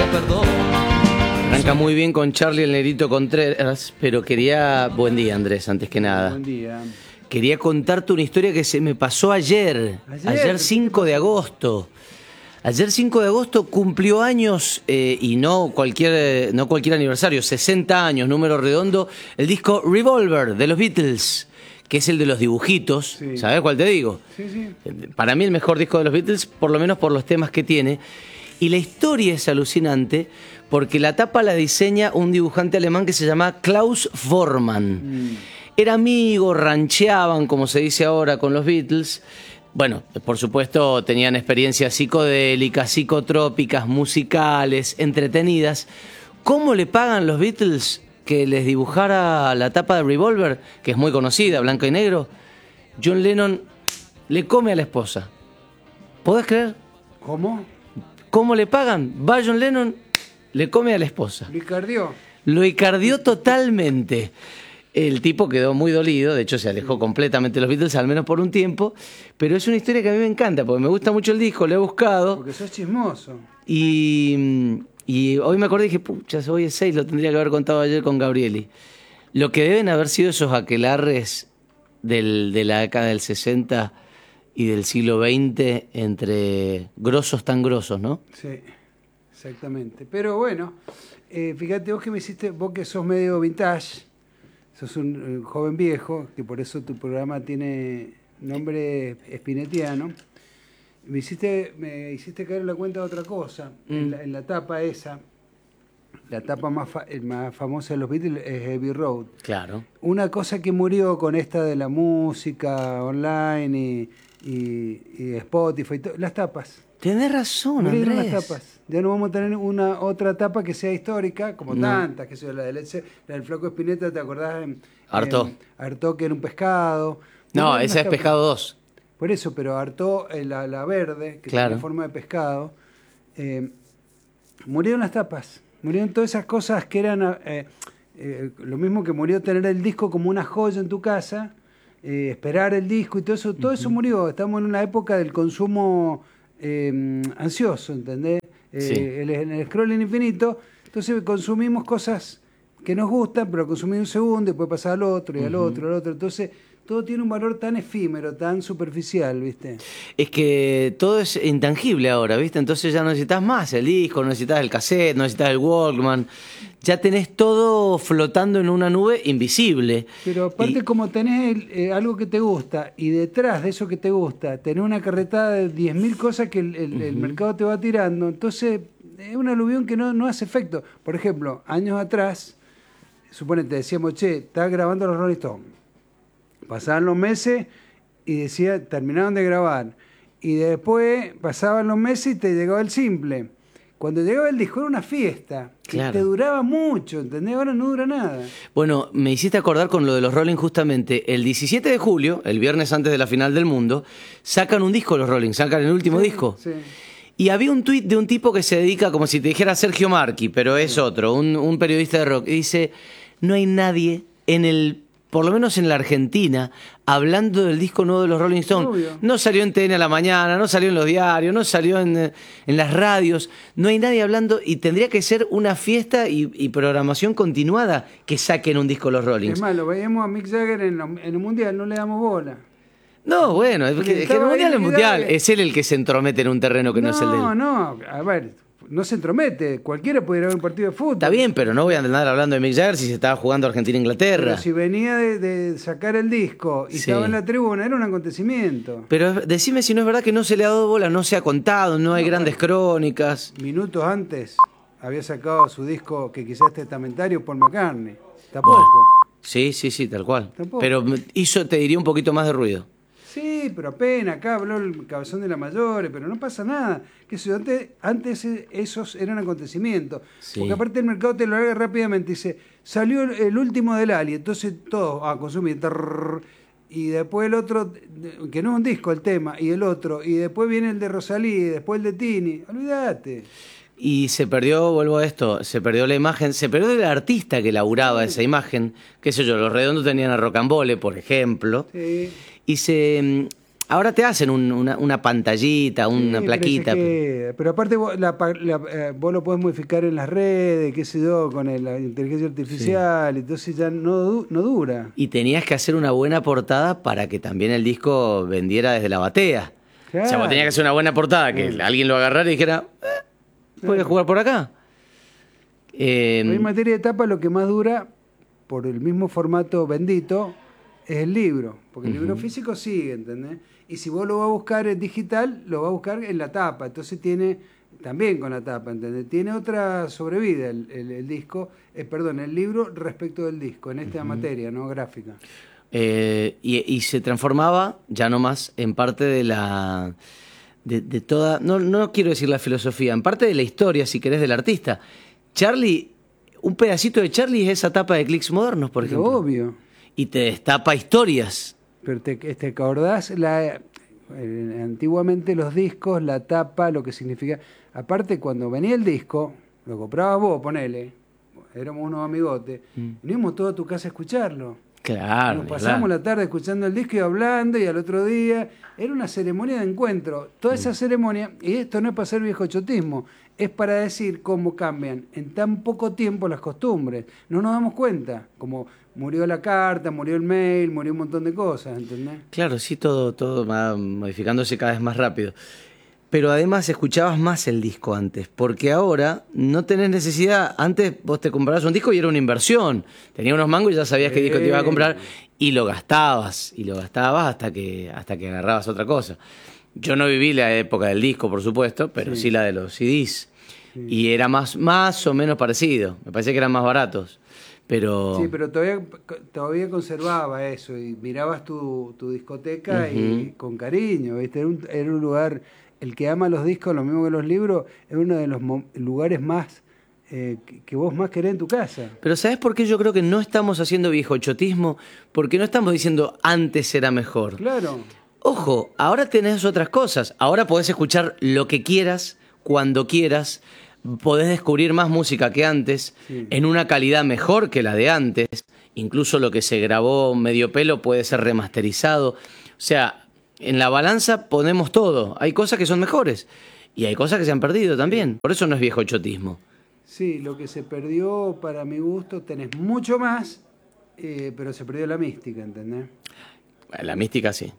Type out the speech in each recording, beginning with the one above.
perdón. Arranca muy bien con Charlie el Negrito Contreras, pero buen día, Andrés, antes que nada. Buen día. Quería contarte una historia que se me pasó ayer 5 de agosto. Ayer 5 de agosto cumplió años, y no cualquier aniversario, 60 años, número redondo, el disco Revolver de los Beatles, que es el de los dibujitos. Sí. ¿Sabés cuál te digo? Sí. Para mí el mejor disco de los Beatles, por lo menos por los temas que tiene. Y la historia es alucinante porque la tapa la diseña un dibujante alemán que se llama Klaus Voormann. Era amigo, rancheaban, como se dice ahora, con los Beatles. Bueno, por supuesto tenían experiencias psicodélicas, psicotrópicas, musicales, entretenidas. ¿Cómo le pagan los Beatles que les dibujara la tapa de Revolver, que es muy conocida, blanco y negro? John Lennon le come a la esposa. ¿Podés creer? ¿Cómo? ¿Cómo le pagan? Va John Lennon, le come a la esposa. ¿Lo icardió? Lo icardió totalmente. El tipo quedó muy dolido, de hecho se alejó completamente de los Beatles, al menos por un tiempo, pero es una historia que a mí me encanta, porque me gusta mucho el disco, lo he buscado. Porque sos chismoso. Y hoy me acordé y dije, pucha, hoy es 6, lo tendría que haber contado ayer con Gabrieli. Lo que deben haber sido esos aquelarres de la década del 60 y del siglo XX entre grosos tan grosos, ¿no? Sí, exactamente. Pero bueno, fíjate vos que sos medio vintage, sos un joven viejo, que por eso tu programa tiene nombre spinettiano. Me hiciste caer en la cuenta de otra cosa. En la tapa esa, la tapa más famosa de los Beatles es Abbey Road. Claro. Una cosa que murió con esta de la música online y Spotify, las tapas. Tenés razón, Murieron Andrés. las tapas. Ya no vamos a tener otra tapa que sea histórica, como tantas, que sea la del Flaco Spinetta, ¿te acordás? Artaud. Artaud, que era un pescado. No, esa es Pescado 2. Por eso, pero Artaud, la verde, que claro, tiene forma de pescado, murieron las tapas. Murieron todas esas cosas que eran lo mismo que murió tener el disco como una joya en tu casa, esperar el disco y todo eso murió. Estamos en una época del consumo ansioso, ¿entendés? Sí. En el scrolling infinito, entonces consumimos cosas que nos gustan, pero consumimos un segundo, después pasa al otro y al otro, al otro. Entonces, todo tiene un valor tan efímero, tan superficial, ¿viste? Es que todo es intangible ahora, ¿viste? Entonces ya no necesitas más el disco, no necesitas el cassette, no necesitas el Walkman. Ya tenés todo flotando en una nube invisible. Pero aparte, como tenés algo que te gusta y detrás de eso que te gusta tenés una carretada de 10.000 cosas que el mercado te va tirando, entonces es un aluvión que no hace efecto. Por ejemplo, años atrás, suponete, decíamos, estás grabando los Rolling Stones. Pasaban los meses y decía, terminaron de grabar. Y después pasaban los meses y te llegaba el simple. Cuando llegaba el disco era una fiesta, que claro, te duraba mucho, ¿entendés? Ahora no dura nada. Bueno, me hiciste acordar con lo de los Rolling justamente. El 17 de julio, el viernes antes de la final del mundo, sacan un disco los Rolling, sacan el último disco. Sí. Y había un tuit de un tipo que se dedica, como si te dijera Sergio Marchi, pero es otro, un periodista de rock, y dice, no hay nadie por lo menos en la Argentina, hablando del disco nuevo de los Rolling Stones. Obvio. No salió en TN a la mañana, no salió en los diarios, no salió en las radios. No hay nadie hablando y tendría que ser una fiesta y programación continuada que saquen un disco los Rolling. Es más, lo veíamos a Mick Jagger en el Mundial, no le damos bola. No, bueno, es que el Mundial es Mundial. Es él el que se entromete en un terreno que no es el de él. No, a ver, no se entromete. Cualquiera puede ir a ver un partido de fútbol. Está bien, pero no voy a andar hablando de Mick Jagger si se estaba jugando Argentina-Inglaterra. Pero si venía de sacar el disco y estaba en la tribuna, era un acontecimiento. Pero decime si no es verdad que no se le ha dado bola, no se ha contado, no hay grandes crónicas. Minutos antes había sacado su disco que quizás es testamentario, Paul McCartney. Tampoco. Sí, tal cual. Tampoco. Pero hizo, te diría, un poquito más de ruido. Sí, pero apenas, acá habló el Cabezón de la Mayores, pero no pasa nada. Que antes esos eran acontecimientos. Sí. Porque aparte el mercado te lo larga rápidamente. Dice, salió el último del Ali, entonces todos a consumir. Y después el otro, que no es un disco el tema, y el otro. Y después viene el de Rosalí, y después el de Tini. Olvídate. Y se perdió, vuelvo a esto, se perdió la imagen, se perdió el artista que elaboraba esa imagen. Qué sé yo, los Redondos tenían a Rocambole, por ejemplo. Sí. Y Ahora te hacen una pantallita, una Sí, plaquita. pero aparte vos lo podés modificar en las redes, qué sé yo, con la inteligencia artificial, entonces ya no dura. Y tenías que hacer una buena portada para que también el disco vendiera desde la batea. O sea, vos tenías que hacer una buena portada, que alguien lo agarrara y dijera, voy a jugar por acá. En materia de tapa, lo que más dura, por el mismo formato bendito, es el libro. Porque el libro físico sigue, ¿entendés? Y si vos lo vas a buscar en digital, lo vas a buscar en la tapa. Entonces tiene, también con la tapa, ¿entendés? Tiene otra sobrevida el disco, el libro respecto del disco, en esta materia, ¿no? Gráfica. Y se transformaba, ya no más, en parte de toda, no quiero decir la filosofía, en parte de la historia, si querés, del artista. Charlie, un pedacito de Charlie es esa tapa de Clics Modernos, por ejemplo. Obvio. Y te destapa historias. Pero te acordás, antiguamente los discos, la tapa, lo que significa. Aparte, cuando venía el disco, lo comprabas vos, ponele, éramos unos amigotes, y nos íbamos todos a tu casa a escucharlo. Claro. Nos pasamos la tarde escuchando el disco y hablando, y al otro día era una ceremonia de encuentro. Toda esa ceremonia, y esto no es para hacer viejo chotismo, es para decir cómo cambian en tan poco tiempo las costumbres. No nos damos cuenta, como murió la carta, murió el mail, murió un montón de cosas, ¿entendés? Claro, sí, todo va modificándose cada vez más rápido. Pero además escuchabas más el disco antes, porque ahora no tenés necesidad. Antes vos te comprabas un disco y era una inversión. Tenías unos mangos y ya sabías qué disco te ibas a comprar y lo gastabas hasta que agarrabas otra cosa. Yo no viví la época del disco, por supuesto, pero sí la de los CDs. Sí. Y era más o menos parecido. Me parecía que eran más baratos. Pero... Sí, pero todavía conservaba eso y mirabas tu discoteca y con cariño, ¿viste? Era un lugar, el que ama los discos, lo mismo que los libros, es uno de los lugares más que vos más querés en tu casa. Pero ¿sabés por qué yo creo que no estamos haciendo viejochotismo? Porque no estamos diciendo antes era mejor. Claro. Ojo, ahora tenés otras cosas. Ahora podés escuchar lo que quieras, cuando quieras. Podés descubrir más música que antes, en una calidad mejor que la de antes. Incluso lo que se grabó medio pelo puede ser remasterizado. O sea, en la balanza ponemos todo. Hay cosas que son mejores y hay cosas que se han perdido también. Por eso no es viejochotismo. Sí, lo que se perdió, para mi gusto, tenés mucho más, pero se perdió la mística, ¿entendés? La mística sí.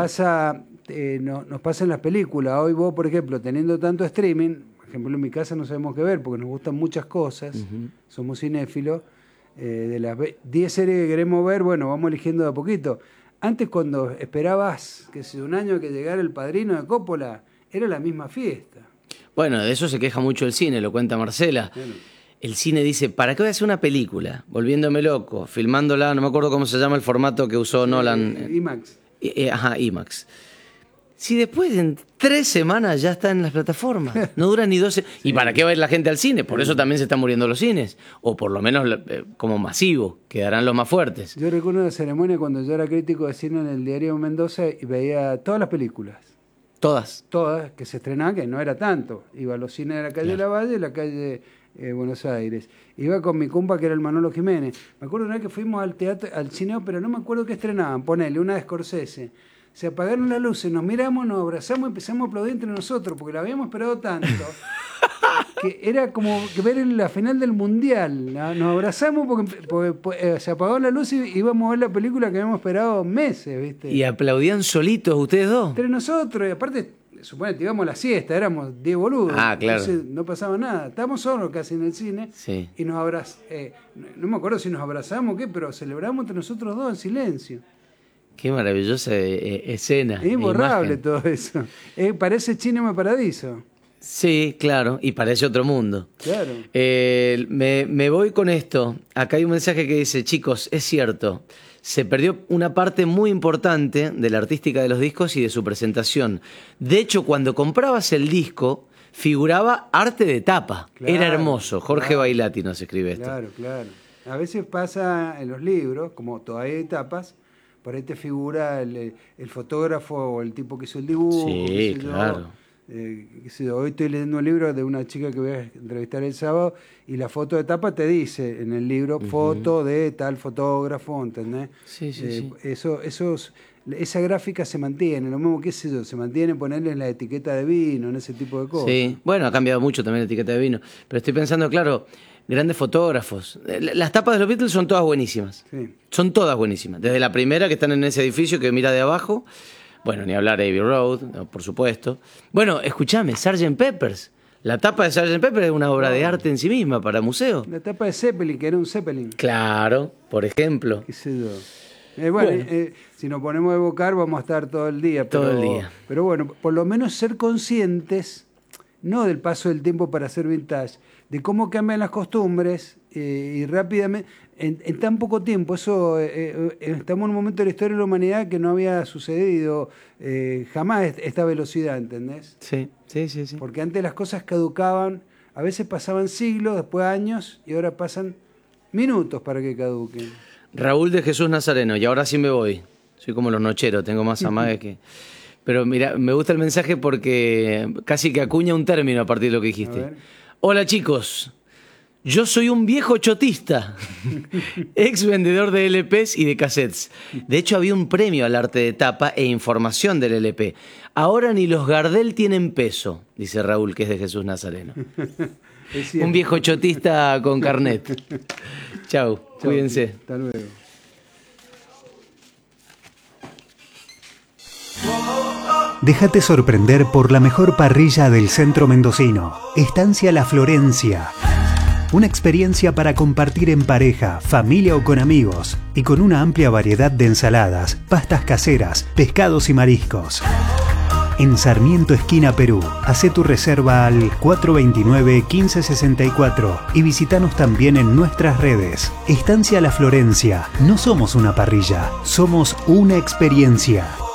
Nos pasa en las películas. Hoy vos, por ejemplo, teniendo tanto streaming, por ejemplo, en mi casa no sabemos qué ver porque nos gustan muchas cosas, somos cinéfilos. De las 10 series que queremos ver, bueno, vamos eligiendo de a poquito. Antes, cuando esperabas que si un año que llegara El Padrino de Coppola, era la misma fiesta. Bueno, de eso se queja mucho el cine, lo cuenta Marcela. Bueno. El cine dice, ¿para qué voy a hacer una película? Volviéndome loco, filmándola, no me acuerdo cómo se llama el formato que usó Nolan. IMAX. IMAX. Si después en 3 semanas ya está en las plataformas, no dura ni 12... ¿Y para qué va a ir la gente al cine? Por eso también se están muriendo los cines. O por lo menos como masivo, quedarán los más fuertes. Yo recuerdo una ceremonia cuando yo era crítico de cine en el diario Mendoza y veía todas las películas. ¿Todas? Todas, que se estrenaban, que no era tanto. Iba a los cines de la calle Lavalle y la calle Buenos Aires. Iba con mi compa que era el Manolo Jiménez. Me acuerdo una vez que fuimos al teatro, al cine, pero no me acuerdo qué estrenaban. Ponele, una de Scorsese. Se apagaron las luces, nos miramos, nos abrazamos y empezamos a aplaudir entre nosotros, porque la habíamos esperado tanto, que era como que ver la final del Mundial. Nos abrazamos porque se apagó la luz y íbamos a ver la película que habíamos esperado meses, ¿viste? ¿Y aplaudían solitos ustedes dos? Entre nosotros, y aparte, suponete, íbamos a la siesta, éramos 10 boludos. Ah, claro. Entonces no pasaba nada. Estábamos solos casi en el cine y nos abrazamos. No me acuerdo si nos abrazamos o qué, pero celebramos entre nosotros dos en silencio. Qué maravillosa escena. Es imborrable todo eso. Parece Cinema Paradiso. Sí, claro, y parece otro mundo. Claro. Me voy con esto. Acá hay un mensaje que dice, chicos, es cierto, se perdió una parte muy importante de la artística de los discos y de su presentación. De hecho, cuando comprabas el disco, figuraba arte de tapa. Claro, era hermoso. Jorge Bailati nos escribe esto. Claro, claro. A veces pasa en los libros, como todavía hay tapas, por ahí te figura el fotógrafo o el tipo que hizo el dibujo. Sí, claro. qué sé yo, hoy estoy leyendo un libro de una chica que voy a entrevistar el sábado y la foto de tapa te dice en el libro foto de tal fotógrafo, ¿entendés? Sí, sí. Esa gráfica se mantiene, lo mismo, qué sé yo, se mantiene ponerle en la etiqueta de vino, en ese tipo de cosas. Sí, bueno, ha cambiado mucho también la etiqueta de vino, pero estoy pensando, claro, grandes fotógrafos. Las tapas de los Beatles son todas buenísimas. Sí. Son todas buenísimas. Desde la primera, que están en ese edificio que mira de abajo. Bueno, ni hablar de Abbey Road, por supuesto. Bueno, escúchame, Sgt. Peppers. La tapa de Sgt. Peppers es una obra de arte en sí misma para museo. La tapa de Zeppelin, que era un Zeppelin. Claro, por ejemplo. Qué sé yo. Bueno. Si nos ponemos a evocar vamos a estar todo el día. Todo el día. Pero bueno, por lo menos ser conscientes, no del paso del tiempo para hacer vintage, de cómo cambian las costumbres y rápidamente, en tan poco tiempo. Eso estamos en un momento de la historia de la humanidad que no había sucedido jamás esta velocidad, ¿entendés? Sí. Porque antes las cosas caducaban, a veces pasaban siglos, después años, y ahora pasan minutos para que caduquen. Raúl de Jesús Nazareno, y ahora sí me voy. Soy como los nocheros, tengo más amagues que... Pero mira, me gusta el mensaje porque casi que acuña un término a partir de lo que dijiste. Hola chicos, yo soy un viejo chotista, ex vendedor de LPs y de cassettes. De hecho había un premio al arte de tapa e información del LP. Ahora ni los Gardel tienen peso, dice Raúl, que es de Jesús Nazareno. Un viejo chotista con carnet. Chau, cuídense. Hasta luego. Déjate sorprender por la mejor parrilla del centro mendocino. Estancia La Florencia. Una experiencia para compartir en pareja, familia o con amigos. Y con una amplia variedad de ensaladas, pastas caseras, pescados y mariscos. En Sarmiento, esquina Perú. Hacé tu reserva al 429-1564 y visítanos también en nuestras redes. Estancia La Florencia. No somos una parrilla, somos una experiencia.